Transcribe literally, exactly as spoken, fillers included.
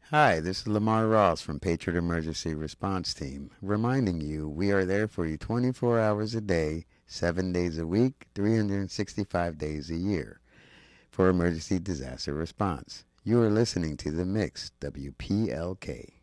Hi, this is Lamar Ross from Patriot Emergency Response Team, reminding you we are there for you twenty-four hours a day, seven days a week, three hundred sixty-five days a year for emergency disaster response. You are listening to The Mix, W P L K.